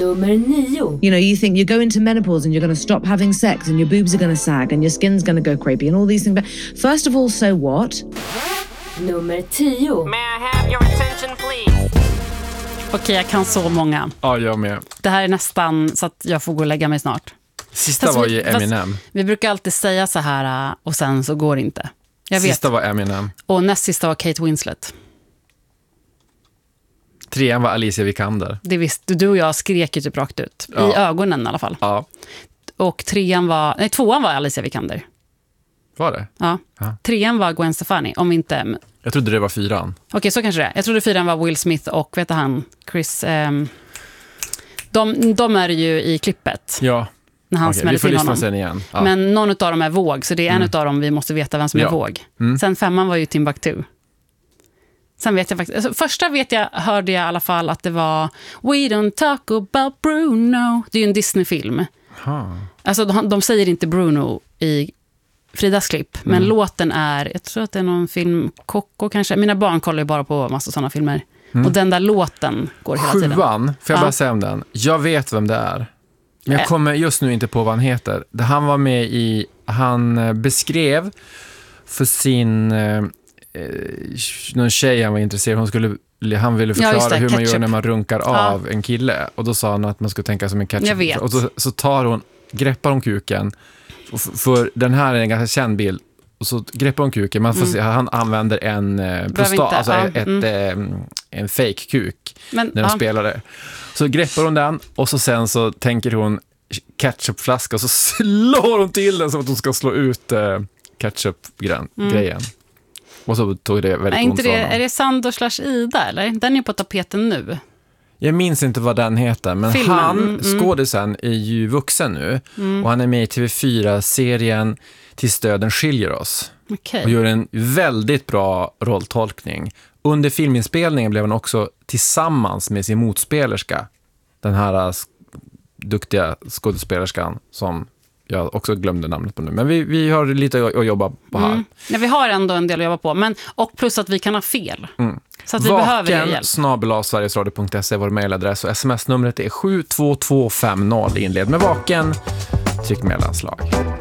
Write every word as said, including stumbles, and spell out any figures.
Nummer nio. You know, you think you go into menopause and you're going to stop having sex and your boobs are going to sag and your skin's going to go crepey and all these things. But first of all, so what? Nummer tio. May I have your attention, please? Okej, jag kan så många. Ja, jag med. Det här är nästan så att jag får gå och lägga mig snart. Sista fast var vi, ju Eminem. fast vi brukar alltid säga så här och sen så går det inte. Jag vet. Sista var Eminem. Och näst sista var Kate Winslet. Trean var Alicia Vikander. Det visste du och jag skrek ju typ rakt ut. Ja. I ögonen i alla fall. Ja. Och trean var, nej tvåan var Alicia Vikander. Var det? Ja. Ja. Trean var Gwen Stefani, om inte... Jag trodde det var fyran. Okej, så kanske det är. Jag trodde fyran var Will Smith och, vet du han, Chris... ehm, de, de är ju i klippet. Ja. När han Okej, smäller vi får till lyssna honom. sen igen. Ja. Men någon av dem är Våg, så det är en Mm. av dem vi måste veta vem som Ja. är Våg. Mm. Sen femman var ju Timbuktu. Sen vet jag faktiskt... Alltså, första vet jag, hörde jag i alla fall att det var We don't talk about Bruno. Det är ju en Disney-film. Aha. Alltså de, de säger inte Bruno i Fridas klipp, men Mm. låten är, jag tror att det är någon film, Coco kanske. Mina barn kollar ju bara på massa sådana filmer. Mm. Och den där låten går hela tiden. Sjuan, får jag Ja. bara säga om den? Jag vet vem det är. Men jag Äh. kommer just nu inte på vad han heter. Det- Han var med i, han eh, beskrev för sin eh, eh, någon tjej han var intresserad. Hon skulle, han ville Ja, förklara just det, hur man ketchup. gör när man runkar Ja. av en kille. Och då sa han att man skulle tänka som en ketchup. Jag vet. Och så, så tar hon, greppar hon kuken. Och f- för den här är en ganska känd bild. Och så greppar hon kuken. Man får Mm. se, han använder en eh, prostat, inte, alltså ja, ett, mm. eh, en fake kuk Men, när de ja. spelar det. Så greppar hon den och så sen så tänker hon ketchupflaska och så slår hon till den som att hon ska slå ut eh, ketchup-grejen. Och så tog det väldigt Är, ont inte för det, honom. är det Sandor slash Ida, eller? Den är på tapeten nu. Jag minns inte vad den heter, men Filmen, han, mm, mm. skådisen, är ju vuxen nu. Och han är med i T V fyra-serien Tills döden skiljer oss. Okej. Och gör en väldigt bra rolltolkning. Under filminspelningen blev han också tillsammans med sin motspelerska, den här uh, sk- duktiga skådespelerskan som jag också glömde namnet på nu. Men vi, vi har lite att, att jobba på här. Mm. Ja, vi har ändå en del att jobba på. Men, och plus att vi kan ha fel. Mm. Så att vi behöver er Vaken hjälp. snabel-a sverigesradio punkt se är vår mejladress och sms-numret är sju två två fem noll. Inled med vaken, tryck mellanslag.